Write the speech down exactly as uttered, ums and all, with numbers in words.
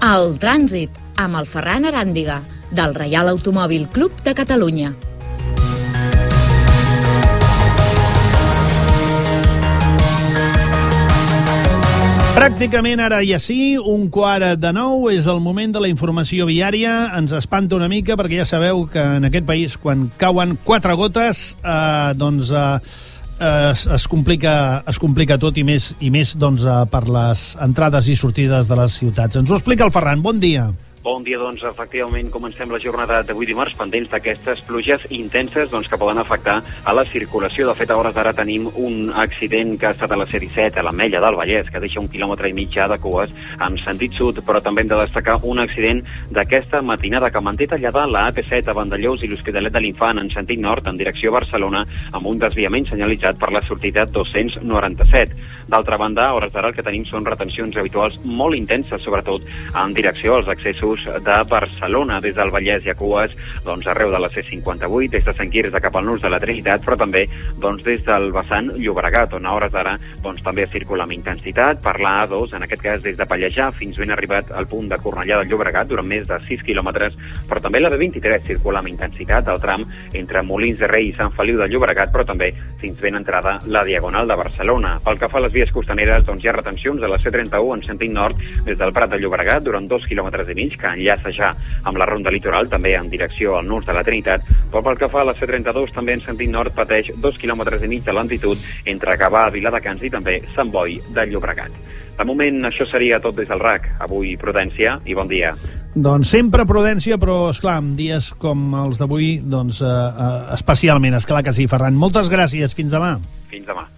El trànsit, amb el Ferran Aràndiga, del Reial Automòbil Club de Catalunya. Pràcticament ara ja sí, un quart de nou, és el moment de la informació viària. Ens espanta una mica perquè ja sabeu que en aquest país quan cauen quatre gotes eh, doncs eh, es, es, complica, es complica tot i més, i més doncs, eh, per les entrades i sortides de les ciutats. Ens ho explica el Ferran, bon dia. Bon dia, doncs, efectivament, comencem la jornada d'avui dimarts pendents d'aquestes pluges intenses doncs, que poden afectar a la circulació. De fet, a hores d'ara tenim un accident que ha estat a la C disset, a l'Ametlla del Vallès, que deixa un quilòmetre i mig de cues en sentit sud, però també hem de destacar un accident d'aquesta matinada que manté tallada la A P set a Vandellòs i l'Hospitalet de l'Infant en sentit nord en direcció a Barcelona amb un desviament senyalitzat per la sortida dos-cents noranta-set. D'altra banda, a hores d'ara el que tenim són retencions habituals molt intenses, sobretot en direcció als accessos de Barcelona. Des del Vallès hi ha cues doncs, arreu de la C cinquanta-vuit, des de Sant Quirze cap al nus de la Trinitat, però també doncs, des del vessant Llobregat, on a hores d'ara doncs, també circula amb intensitat per la A dos, en aquest cas des de Pallejà fins ben arribat al punt de Cornellà del Llobregat durant més de sis quilòmetres, però també la B vint-i-tres circula amb intensitat al tram entre Molins de Rei i Sant Feliu del Llobregat, però també fins ben entrada la Diagonal de Barcelona. Pel que fa a les vies costaneres, doncs, hi ha retencions a la C trenta-u en sentit nord des del Prat de Llobregat durant dos quilòmetres i mig, que enllaça ja amb la ronda litoral, també en direcció al nus de la Trinitat, però pel que fa a la C trenta-dos també en sentit nord pateix dos quilòmetres i mig de lentitud entre Gavà, Viladecans i també Sant Boi de Llobregat. De moment això seria tot des del R A C. Avui prudència i bon dia. Doncs sempre prudència, però esclar, en dies com els d'avui, doncs eh, eh, especialment, esclar que sí, Ferran. Moltes gràcies, fins demà. Fins demà.